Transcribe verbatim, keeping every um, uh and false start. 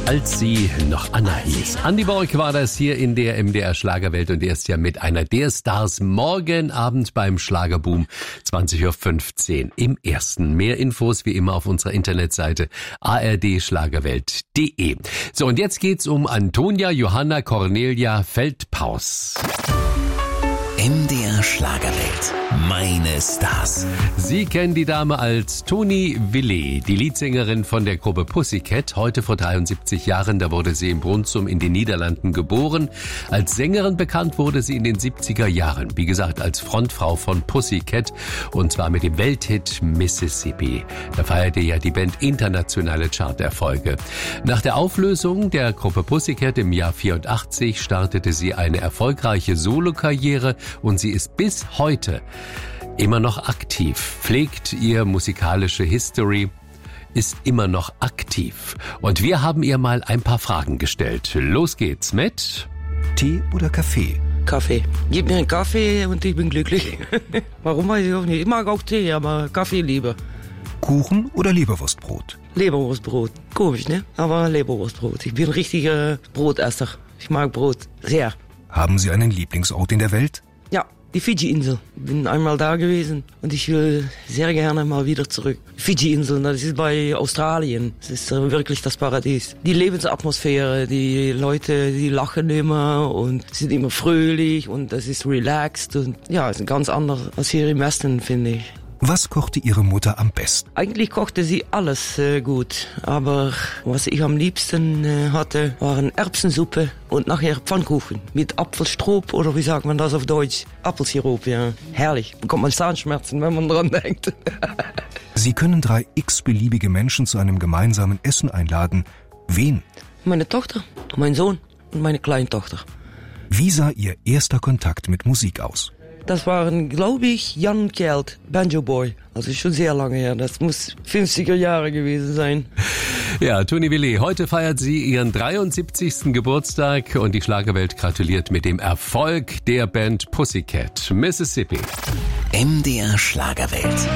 als sie noch Anna hieß. Andi Borg war das hier in der M D R Schlagerwelt und er ist ja mit einer der Stars morgen Abend beim Schlagerboom zwanzig Uhr fünfzehn im Ersten. Mehr Infos wie immer auf unserer Internetseite a r d schlagerwelt punkt d e. So, und jetzt geht's um Antonia Johanna Cornelia Feldpaus. M D R Schlagerwelt. Meine Stars. Sie kennen die Dame als Toni Willi, die Leadsängerin von der Gruppe Pussycat. Heute vor dreiundsiebzig Jahren, da wurde sie in Brunssum in den Niederlanden geboren. Als Sängerin bekannt wurde sie in den siebziger Jahren. Wie gesagt, als Frontfrau von Pussycat und zwar mit dem Welthit Mississippi. Da feierte ja die Band internationale Charterfolge. Nach der Auflösung der Gruppe Pussycat im Jahr vierundachtzig startete sie eine erfolgreiche Solokarriere und sie ist bis heute immer noch aktiv, pflegt ihr musikalische History, ist immer noch aktiv. Und wir haben ihr mal ein paar Fragen gestellt. Los geht's mit Tee oder Kaffee? Kaffee. Gib mir einen Kaffee und ich bin glücklich. Warum weiß ich auch nicht. Ich mag auch Tee, aber Kaffee lieber. Kuchen oder Leberwurstbrot? Leberwurstbrot. Komisch, ne? Aber Leberwurstbrot. Ich bin ein richtiger Brotesser. Ich mag Brot sehr. Haben Sie einen Lieblingsort in der Welt? Ja, die Fidschi-Insel. Ich bin einmal da gewesen und ich will sehr gerne mal wieder zurück. Fidschi-Insel, das ist bei Australien. Das ist wirklich das Paradies. Die Lebensatmosphäre, die Leute, die lachen immer und sind immer fröhlich und das ist relaxed. Und ja, es ist ganz anders als hier im Westen, finde ich. Was kochte Ihre Mutter am besten? Eigentlich kochte sie alles äh, gut, aber was ich am liebsten äh, hatte, waren Erbsensuppe und nachher Pfannkuchen mit Apfelstrop oder wie sagt man das auf Deutsch? Apfelsirup, ja. Herrlich, bekommt man Zahnschmerzen, wenn man dran denkt. Sie können drei x-beliebige Menschen zu einem gemeinsamen Essen einladen. Wen? Meine Tochter, mein Sohn und meine Kleintochter. Wie sah Ihr erster Kontakt mit Musik aus? Das waren, glaube ich, Jan Kjeld, Banjo Boy. Also schon sehr lange her. Das muss fünfziger Jahre gewesen sein. Ja, Toni Willi, heute feiert sie ihren dreiundsiebzigsten Geburtstag und die Schlagerwelt gratuliert mit dem Erfolg der Band Pussycat. Mississippi. M D R Schlagerwelt.